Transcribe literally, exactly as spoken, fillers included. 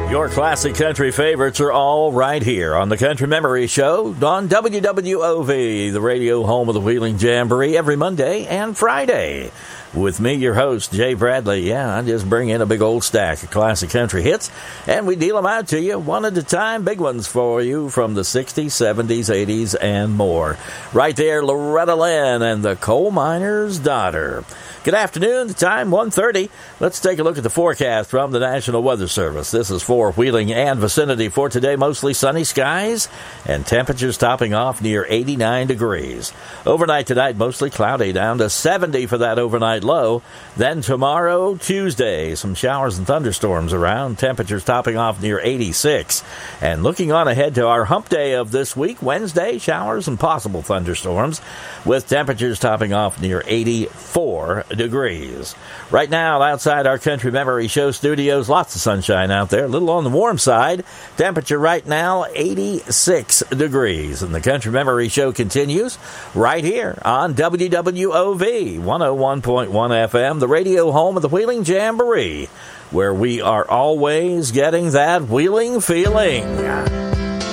Your classic country favorites are all right here on the Country Memory Show on W W O V, the radio home of the Wheeling Jamboree, every Monday and Friday. With me, your host, Jay Bradley. Yeah, I just bring in a big old stack of classic country hits, and we deal them out to you one at a time, big ones for you from the sixties, seventies, eighties, and more. Right there, Loretta Lynn and the Coal Miner's Daughter. Good afternoon, the time one thirty. Let's take a look at the forecast from the National Weather Service. This is for Wheeling and vicinity for today. Mostly sunny skies and temperatures topping off near eighty-nine degrees. Overnight tonight, mostly cloudy, down to seventy for that overnight low. Then tomorrow, Tuesday, some showers and thunderstorms around. Temperatures topping off near eighty-six. And looking on ahead to our hump day of this week, Wednesday, showers and possible thunderstorms with temperatures topping off near eighty-four degrees. Right now, outside our Country Memory Show studios, lots of sunshine out there, a little on the warm side. Temperature right now, eighty-six degrees. And the Country Memory Show continues right here on W W O V one oh one point one F M, the radio home of the Wheeling Jamboree, where we are always getting that wheeling feeling.